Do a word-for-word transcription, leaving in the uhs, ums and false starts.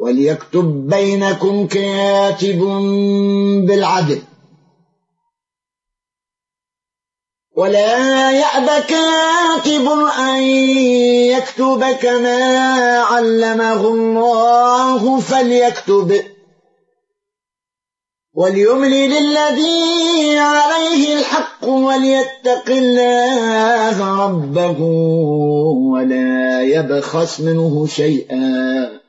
وليكتب بينكم كاتب بالعدل ولا يأب كاتب أن يكتب كما علمه الله فليكتب وليملل الذي عليه الحق وليتق الله ربه ولا يبخس منه شيئا